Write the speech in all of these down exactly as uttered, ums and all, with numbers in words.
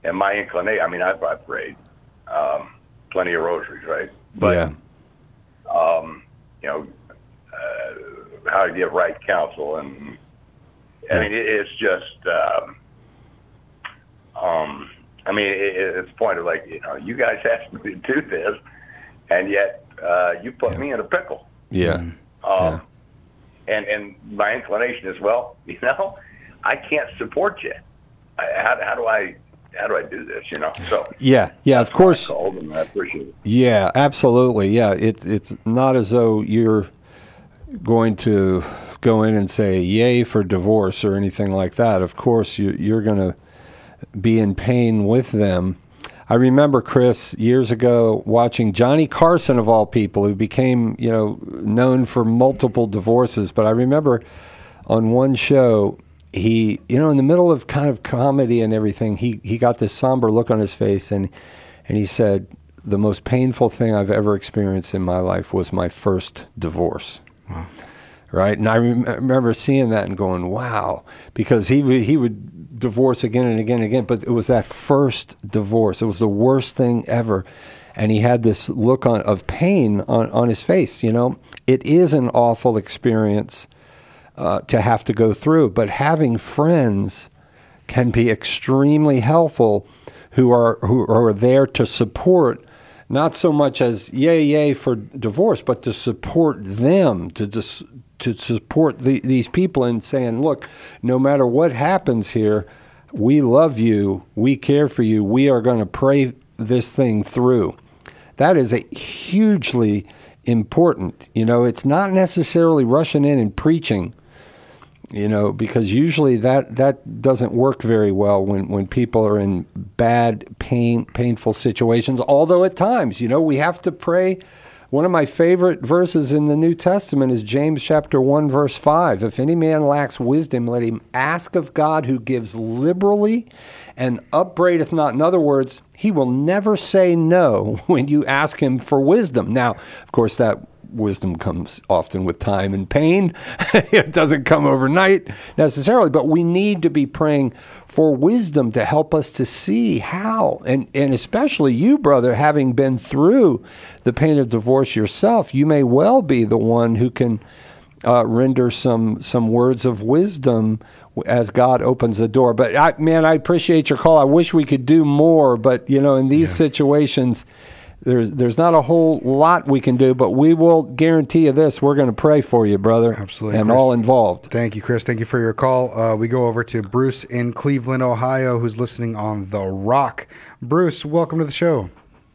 and my inclination, I mean, I've, I've prayed um, plenty of rosaries, right? But, yeah. um, you know, uh, how to give right counsel. And, I Yeah. mean, it, it's just, um, um, I mean, it, it's the point of like, you know, you guys asked me to do this, and yet uh, you put Yeah. me in a pickle. Yeah. Um, yeah. And, and my inclination is, well, you know, I can't support you. I, how, how do I how do I do this? You know, so Yeah, yeah, of course. I called and I appreciate it. Yeah, absolutely. Yeah, it's it's not as though you're going to go in and say yay for divorce or anything like that. Of course, you, you're going to be in pain with them. I remember, Chris, years ago watching Johnny Carson, of all people, who became, you know, known for multiple divorces. But I remember on one show, he, you know, in the middle of kind of comedy and everything, he, he got this somber look on his face, and and he said, the most painful thing I've ever experienced in my life was my first divorce. Wow. Right? And I rem- remember seeing that and going, wow, because he would, he would divorce again and again and again, but it was that first divorce. It was the worst thing ever. And he had this look on, of pain on, on his face, you know. It is an awful experience uh, to have to go through, but having friends can be extremely helpful who are who are there to support, not so much as yay, yay for divorce, but to support them, to dis- to support the, these people in saying, look, no matter what happens here, we love you, we care for you, we are going to pray this thing through. That is a hugely important. You know, it's not necessarily rushing in and preaching, you know, because usually that, that doesn't work very well when, when people are in bad, pain, painful situations. Although at times, you know, we have to pray. One of my favorite verses in the New Testament is James chapter one, verse five. If any man lacks wisdom, let him ask of God, who gives liberally and upbraideth not. In other words, he will never say no when you ask him for wisdom. Now, of course, that wisdom comes often with time and pain. It doesn't come overnight necessarily, but we need to be praying for wisdom to help us to see how, and, and especially you, brother, having been through the pain of divorce yourself, you may well be the one who can uh, render some some words of wisdom as God opens the door. But I, man, I appreciate your call. I wish we could do more, but you know, in these yeah. situations, There's there's not a whole lot we can do, but we will guarantee you this. We're going to pray for you, brother. Absolutely. And Chris, all involved. Thank you, Chris. Thank you for your call. Uh, we go over to Bruce in Cleveland, Ohio, who's listening on The Rock. Bruce, welcome to the show.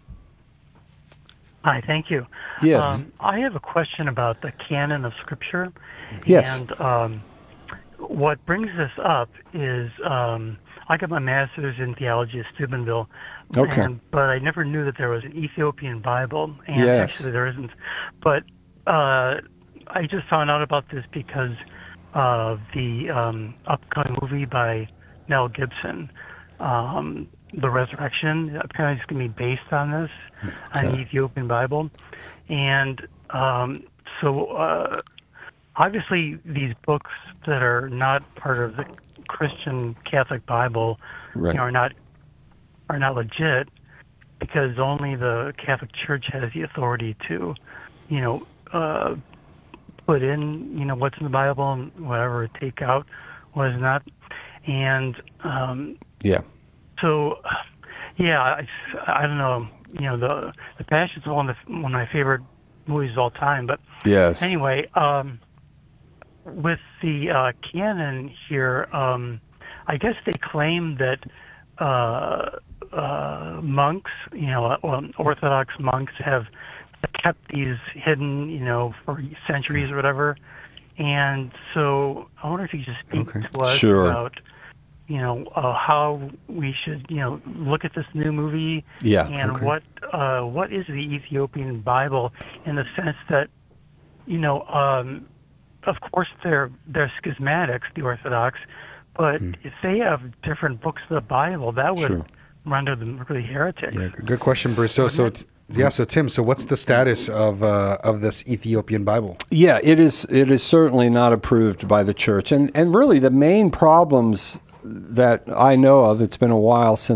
Hi, thank you. Yes. Um, I have a question about the canon of Scripture. Yes. And um, what brings this up is um, I got my master's in theology at Steubenville. Okay. And, but I never knew that there was an Ethiopian Bible, and yes. actually there isn't. But uh, I just found out about this because of the um, upcoming movie by Mel Gibson, um, The Resurrection. Apparently it's going to be based on this, okay. on the Ethiopian Bible. And um, so uh, obviously these books that are not part of the Christian Catholic Bible right. you know, are not are not legit, because only the Catholic Church has the authority to, you know, uh, put in, you know, what's in the Bible and whatever, take out what is not. And um, yeah. So, yeah, I, I don't know. You know, the the Passion is one of the, one of my favorite movies of all time. But yes. Anyway, um, with the uh, canon here, um, I guess they claim that. Uh, uh, monks, you know, well, Orthodox monks have kept these hidden, you know, for centuries or whatever. And so I wonder if you could just speak okay. to us sure. about, you know, uh, how we should, you know, look at this new movie. Yeah. And okay. what uh, what is the Ethiopian Bible in the sense that, you know, um, of course they're they're schismatics, the Orthodox, but hmm. if they have different books of the Bible, that would sure. render them really heretics. Yeah, good question, Bruce. So, so t- yeah, so Tim, so what's the status of uh, of this Ethiopian Bible? Yeah, it is. It is certainly not approved by the church, and and really the main problems that I know of. It's been a while since